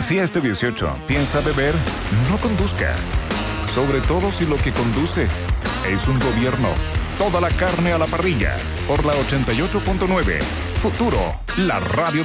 Si este 18 piensa beber, no conduzca. Sobre todo si lo que conduce es un gobierno. Toda la carne a la parrilla. Por la 88.9. Futuro, la radio